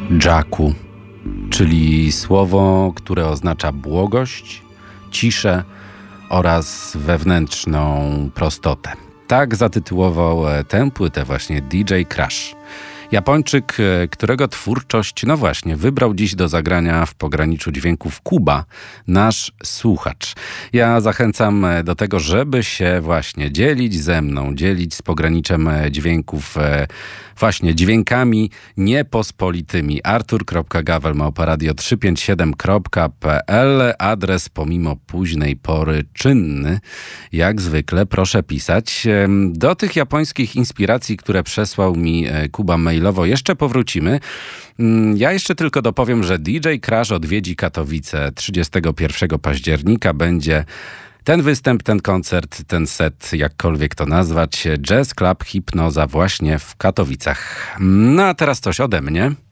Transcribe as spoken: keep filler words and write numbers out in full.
Jaku, czyli słowo, które oznacza błogość, ciszę oraz wewnętrzną prostotę. Tak zatytułował tę płytę właśnie D J Crash. Japończyk, którego twórczość, no właśnie, wybrał dziś do zagrania w pograniczu dźwięków Kuba, nasz słuchacz. Ja zachęcam do tego, żeby się właśnie dzielić ze mną, dzielić z pograniczem dźwięków, właśnie dźwiękami niepospolitymi. artur kropka gawel małpa radio trzysta pięćdziesiąt siedem kropka p l, adres pomimo późnej pory czynny. Jak zwykle proszę pisać. Do tych japońskich inspiracji, które przesłał mi Kuba mailowo, jeszcze powrócimy. Ja jeszcze tylko dopowiem, że D J Crash odwiedzi Katowice trzydziestego pierwszego października. Będzie ten występ, ten koncert, ten set, jakkolwiek to nazwać, Jazz Club Hipnoza właśnie w Katowicach. No a teraz coś ode mnie.